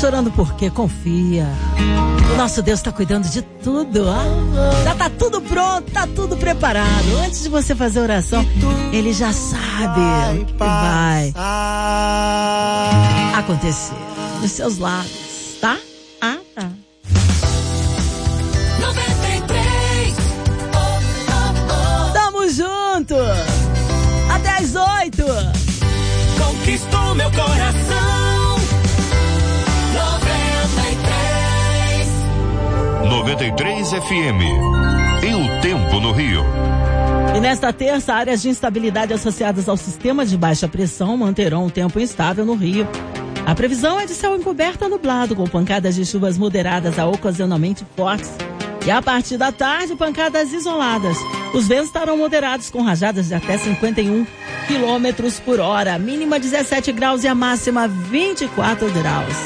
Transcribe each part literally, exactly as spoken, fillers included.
chorando por quê? Confia. O nosso Deus está cuidando de tudo, ó. Já tá tudo pronto, tá tudo preparado. Antes de você fazer a oração, Ele já sabe o que vai acontecer dos seus lados, tá? Ah, tá. Tamo junto! Até às oito! Conquistou meu coração. noventa e três F M. E o tempo no Rio. E nesta terça, áreas de instabilidade associadas ao sistema de baixa pressão manterão o tempo instável no Rio. A previsão é de céu encoberto a nublado, com pancadas de chuvas moderadas a ocasionalmente fortes. E a partir da tarde, pancadas isoladas. Os ventos estarão moderados com rajadas de até cinquenta e um quilômetros por hora. Mínima dezessete graus e a máxima vinte e quatro graus.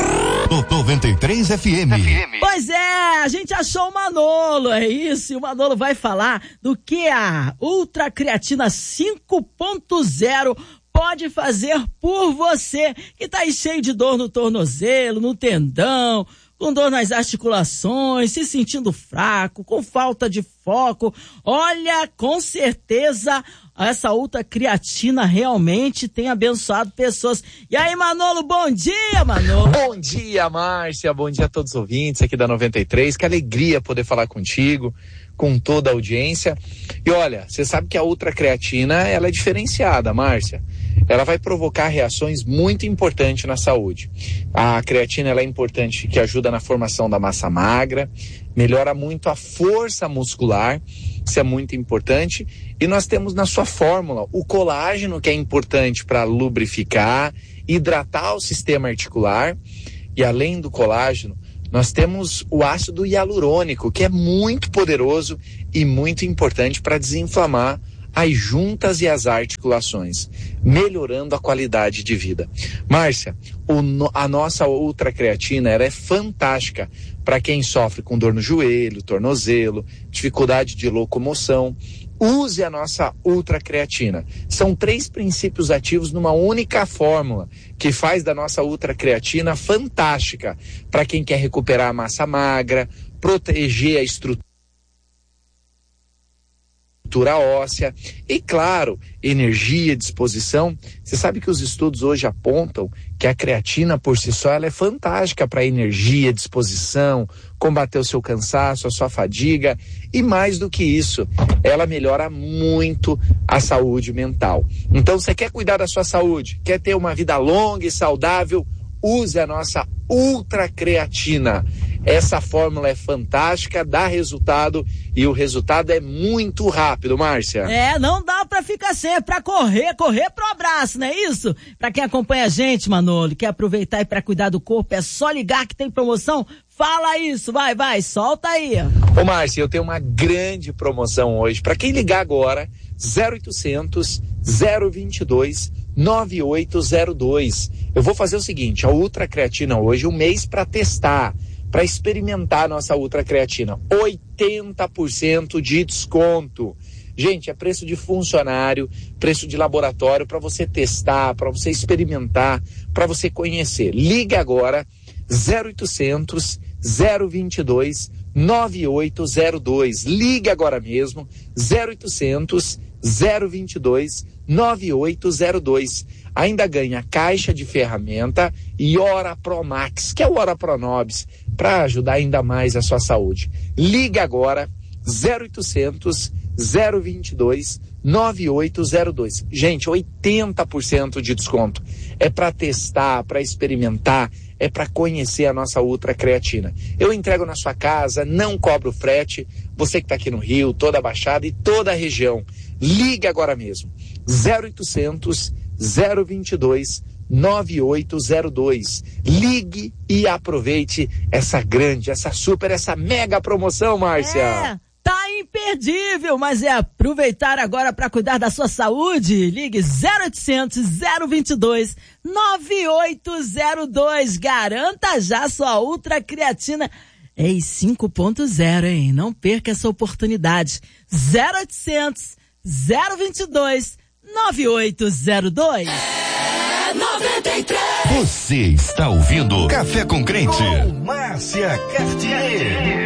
noventa e três F M. Pois é, a gente achou o Manolo, é isso. E o Manolo vai falar do que a Ultra Creatina cinco ponto zero pode fazer por você, que tá aí cheio de dor no tornozelo, no tendão, com dor nas articulações, se sentindo fraco, com falta de foco. Olha, com certeza essa Ultra Creatina realmente tem abençoado pessoas. E aí, Manolo, bom dia, Manolo. Bom dia, Márcia, bom dia a todos os ouvintes aqui da noventa e três, que alegria poder falar contigo, com toda a audiência. E olha, você sabe que a Ultra Creatina, ela é diferenciada, Márcia. Ela vai provocar reações muito importantes na saúde. A creatina, ela é importante, que ajuda na formação da massa magra, melhora muito a força muscular, isso é muito importante. E nós temos na sua fórmula o colágeno, que é importante para lubrificar, hidratar o sistema articular. E além do colágeno, nós temos o ácido hialurônico, que é muito poderoso e muito importante para desinflamar as juntas e as articulações, melhorando a qualidade de vida. Márcia, o, a nossa Ultra Creatina, ela é fantástica para quem sofre com dor no joelho, tornozelo, dificuldade de locomoção. Use a nossa Ultra Creatina. São três princípios ativos numa única fórmula, que faz da nossa Ultra Creatina fantástica para quem quer recuperar a massa magra, proteger a estrutura óssea e, claro, energia, disposição. Você sabe que os estudos hoje apontam que a creatina por si só ela é fantástica para energia, disposição, combater o seu cansaço, a sua fadiga e, mais do que isso, ela melhora muito a saúde mental. Então, você quer cuidar da sua saúde, quer ter uma vida longa e saudável, use a nossa Ultra Creatina. Essa fórmula é fantástica, dá resultado e o resultado é muito rápido, Márcia. É, não dá pra ficar sem, é pra correr, correr pro abraço, não é isso? Pra quem acompanha a gente, Manolo, quer aproveitar e pra cuidar do corpo, é só ligar que tem promoção. Fala isso, vai, vai, solta aí. Ô, Márcia, eu tenho uma grande promoção hoje. Pra quem ligar agora, zero oitocentos, zero vinte e dois, nove oito zero dois. Eu vou fazer o seguinte, a Ultra Creatina hoje, um mês pra testar, para experimentar a nossa Ultra Creatina. oitenta por cento de desconto. Gente, é preço de funcionário, preço de laboratório para você testar, para você experimentar, para você conhecer. Ligue agora, zero oitocentos, zero vinte e dois, nove oito zero dois. Ligue agora mesmo, zero oitocentos, zero vinte e dois, nove oito zero dois. Ainda ganha caixa de ferramenta e Ora Pro Max, que é o Ora Pro Nobis, para ajudar ainda mais a sua saúde. Liga agora, zero oitocentos, zero vinte e dois, nove oito zero dois. Gente, oitenta por cento de desconto. É para testar, para experimentar, é para conhecer a nossa Ultra Creatina. Eu entrego na sua casa, não cobro frete. Você que está aqui no Rio, toda a Baixada e toda a região. Liga agora mesmo, zero oitocentos, zero vinte e dois, nove oito zero dois. Ligue e aproveite essa grande, essa super, essa mega promoção, Márcia. É, tá imperdível, mas é aproveitar agora para cuidar da sua saúde. Ligue zero oitocentos, zero vinte e dois, nove oito zero dois. Garanta já sua Ultra Creatina. Ei, cinco ponto zero, hein? Não perca essa oportunidade. zero oitocentos, zero vinte e dois, nove oito zero dois. É noventa e três. Você está ouvindo Café com Crente. Com Márcia Cartier.